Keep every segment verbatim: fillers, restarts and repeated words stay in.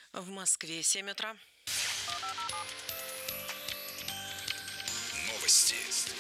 В Москве семь утра. Новости.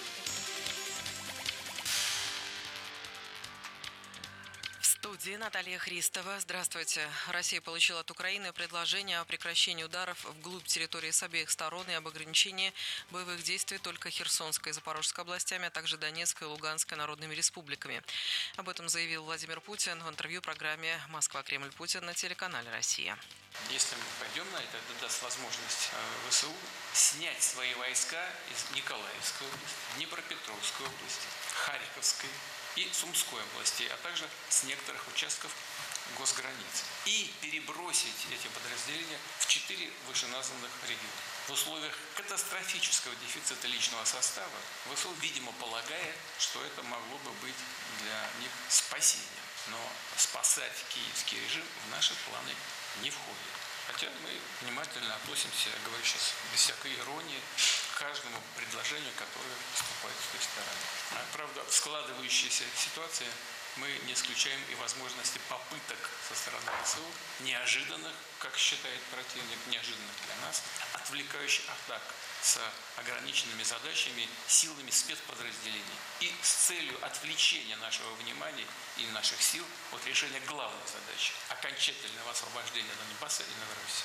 В студии Наталья Христова. Здравствуйте. Россия получила от Украины предложение о прекращении ударов вглубь территории с обеих сторон и об ограничении боевых действий только Херсонской и Запорожской областями, а также Донецкой и Луганской народными республиками. Об этом заявил Владимир Путин в интервью программе «Москва-Кремль-Путин» на телеканале «Россия». Если мы пойдем на это, это даст возможность ВСУ снять свои войска из Николаевской области, Днепропетровской области, Харьковской и Сумской области, а также с некоторых участков госграниц. И перебросить эти подразделения в четыре вышеназванных региона. В условиях катастрофического дефицита личного состава ВСУ, видимо, полагает, что это могло бы быть для них спасением. Но спасать киевский режим в наши планы не входит. Хотя мы внимательно относимся, я говорю сейчас без всякой иронии, к каждому предложению, которое поступает с той стороны. А, правда, в складывающейся ситуации мы не исключаем и возможности попыток со стороны ВСУ, неожиданных, как считает противник, неожиданных для нас, отвлекающих атак с ограниченными задачами силами спецподразделений и с целью отвлечения нашего внимания и наших сил от решения главной задачи – окончательного освобождения Донбасса и Новороссии.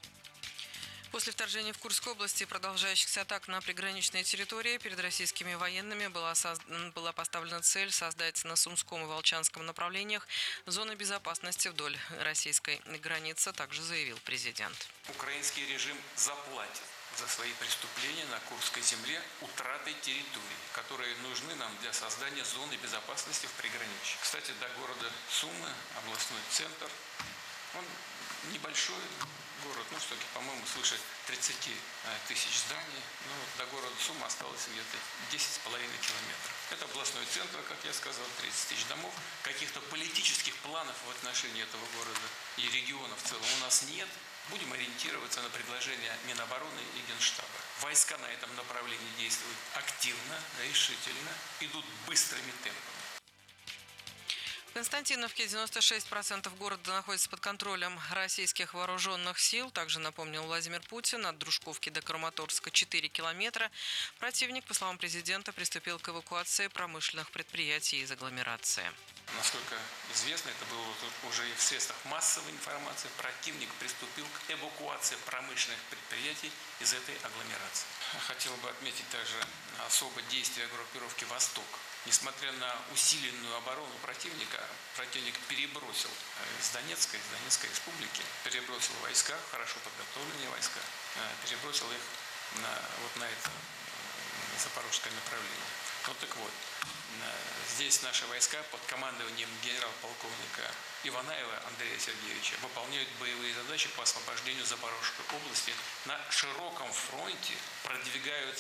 После вторжения в Курской области и продолжающихся атак на приграничные территории перед российскими военными была, созд... была поставлена цель создать на Сумском и Волчанском направлениях зоны безопасности вдоль российской границы, также заявил президент. Украинский режим заплатит за свои преступления на Курской земле утратой территорий, которые нужны нам для создания зоны безопасности в приграничье. Кстати, до города Сумы, областной центр, он небольшой город, ну, все-таки, по-моему, свыше тридцати тысяч зданий, но до города Сумы осталось где-то десять с половиной километров. Это областной центр, как я сказал, тридцать тысяч домов. Каких-то политических планов в отношении этого города и региона в целом у нас нет. Будем ориентироваться на предложения Минобороны и Генштаба. Войска на этом направлении действуют активно, решительно, идут быстрыми темпами. В Константиновке девяносто шесть процентов города находится под контролем российских вооруженных сил. Также напомнил Владимир Путин, от Дружковки до Краматорска четыре километра. Противник, по словам президента, приступил к эвакуации промышленных предприятий из агломерации. Насколько известно, это было уже и в средствах массовой информации, противник приступил к эвакуации промышленных предприятий из этой агломерации. Хотел бы отметить также особое действие группировки «Восток». Несмотря на усиленную оборону противника, противник перебросил из Донецкой, из Донецкой республики, перебросил войска, хорошо подготовленные войска, перебросил их на, вот на это запорожское направление. Ну так вот, здесь наши войска под командованием генерал-полковника Иванаева Андрея Сергеевича выполняют боевые задачи по освобождению Запорожской области на широком фронте, продвигаются